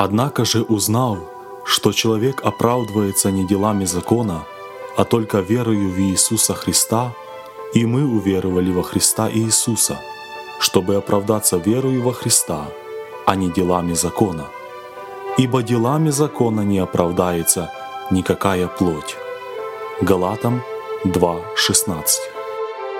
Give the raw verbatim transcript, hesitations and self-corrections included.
Однако же, узнав, что человек оправдывается не делами закона, а только верою в Иисуса Христа, и мы уверовали во Христа Иисуса, чтобы оправдаться верою во Христа, а не делами закона. Ибо делами закона не оправдается никакая плоть». Галатам два шестнадцать.